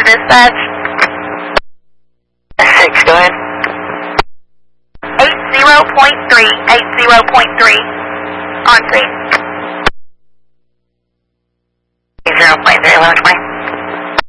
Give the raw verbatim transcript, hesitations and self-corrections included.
dispatch. Six, go ahead. Eight zero point three, eight zero point three, on scene. Eight zero point three, eleven twenty.